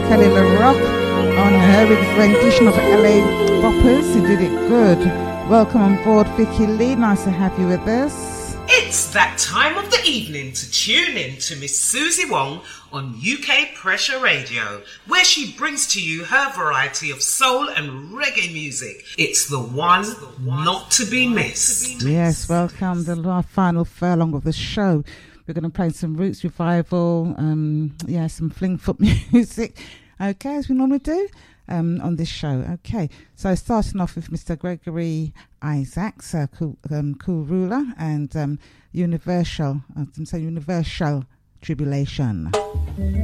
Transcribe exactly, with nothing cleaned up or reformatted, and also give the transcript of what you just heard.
Kelly LaRock on her rendition of L A Boppers. He did it good. Welcome on board, Vicky Lee. Nice to have you with us. It's that time of the evening to tune in to Miss Susie Wong on U K Pressure Radio, where she brings to you her variety of soul and reggae music. It's the one not to be missed. Yes, welcome. The final furlong of the show. We're going to play some Roots Revival, um, yeah, some fling foot music, okay, as we normally do um, on this show. Okay, so starting off with Mister Gregory Isaacs, uh, cool, um, cool Ruler, and um, Universal, I can say Universal Tribulation.